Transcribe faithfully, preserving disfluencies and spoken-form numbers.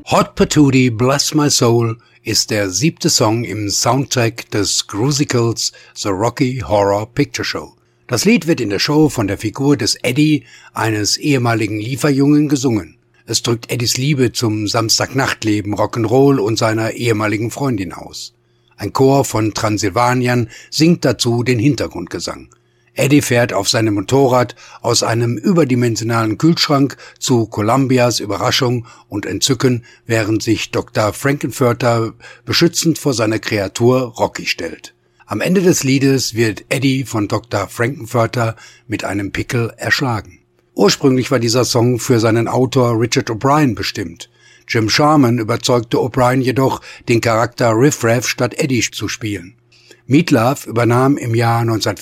Hot Patootie Bless My Soul ist der siebte Song im Soundtrack des Grusicles The Rocky Horror Picture Show. Das Lied wird in der Show von der Figur des Eddie, eines ehemaligen Lieferjungen, gesungen. Es drückt Eddies Liebe zum Samstagnachtleben, Rock'n'Roll und seiner ehemaligen Freundin aus. Ein Chor von Transsilvaniern singt dazu den Hintergrundgesang. Eddie fährt auf seinem Motorrad aus einem überdimensionalen Kühlschrank zu Columbias Überraschung und Entzücken, während sich Doktor Frank-N-Furter beschützend vor seiner Kreatur Rocky stellt. Am Ende des Liedes wird Eddie von Doktor Frank-N-Furter mit einem Pickel erschlagen. Ursprünglich war dieser Song für seinen Autor Richard O'Brien bestimmt. Jim Sharman überzeugte O'Brien jedoch, den Charakter Riff Raff statt Eddie zu spielen. Meat Loaf übernahm im Jahr neunzehnhundertvierundvierzig